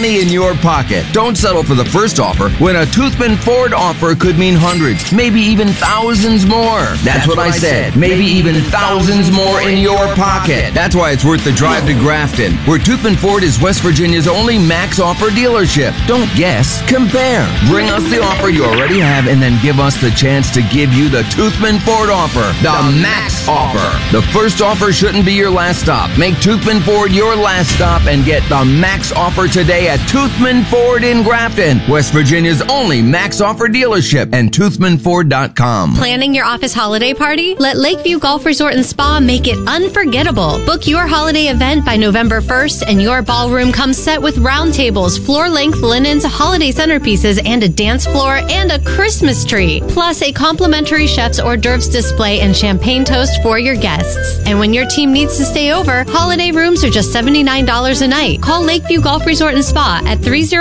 money in your pocket. Don't settle for the first offer when a Toothman Ford offer could mean hundreds, maybe even thousands more. That's what I said. Maybe even thousands more in your pocket. That's why it's worth the drive to Grafton, where Toothman Ford is West Virginia's only max offer dealership. Don't guess, compare. Bring us the offer you already have and then give us the chance to give you the Toothman Ford offer, the max offer. The first offer shouldn't be your last stop. Make Toothman Ford your last stop and get the max offer today at Toothman Ford in Grafton, West Virginia's only max offer dealership, and toothmanford.com. Planning your office holiday party? Let Lakeview Golf Resort and Spa make it unforgettable. Book your holiday event by November 1st and your ballroom comes set with round tables, floor-length linens, holiday centerpieces, and a dance floor and a Christmas tree. Plus a complimentary chef's hors d'oeuvres display and champagne toast for your guests. And when your team needs to stay over, holiday rooms are just $79 a night. Call Lakeview Golf Resort and Spa at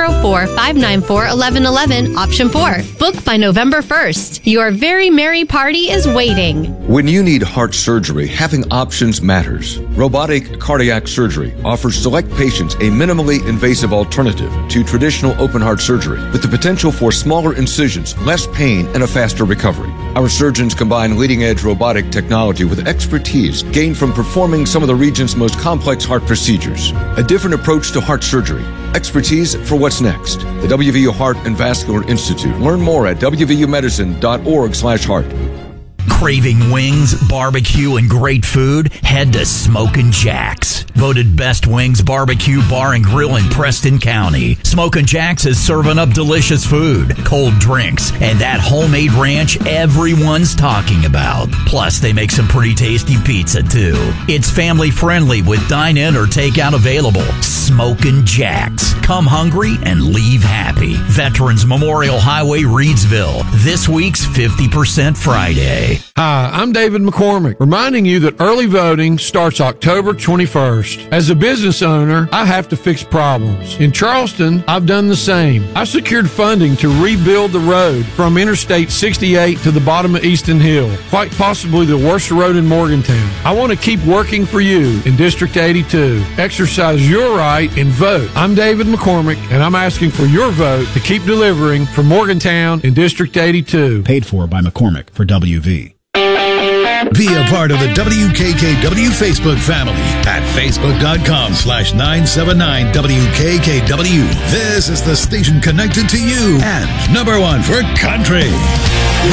304-594-1111, option 4. Book by November 1st. Your very merry party is waiting. When you need heart surgery, having options matters. Robotic cardiac surgery offers select patients a minimally invasive alternative to traditional open heart surgery with the potential for smaller incisions, less pain, and a faster recovery. Our surgeons combine leading-edge robotic technology with expertise gained from performing some of the region's most complex heart procedures. A different approach to heart surgery. Expertise for what's next. The WVU Heart and Vascular Institute. Learn more at wvumedicine.org/heart. Craving wings, barbecue, and great food? Head to Smokin' Jack's. Voted best wings, barbecue, bar, and grill in Preston County. Smokin' Jack's is serving up delicious food, cold drinks, and that homemade ranch everyone's talking about. Plus, they make some pretty tasty pizza, too. It's family friendly with dine-in or takeout available. Smokin' Jack's. Come hungry and leave happy. Veterans Memorial Highway, Reedsville. This week's 50% Friday. Hi, I'm David McCormick, reminding you that early voting starts October 21st. As a business owner, I have to fix problems. In Charleston, I've done the same. I secured funding to rebuild the road from Interstate 68 to the bottom of Easton Hill, quite possibly the worst road in Morgantown. I want to keep working for you in District 82. Exercise your right and vote. I'm David McCormick, and I'm asking for your vote to keep delivering for Morgantown in District 82. Paid for by McCormick for WV. Be a part of the WKKW Facebook family at facebook.com/979WKKW. This is the station connected to you and #1 for country.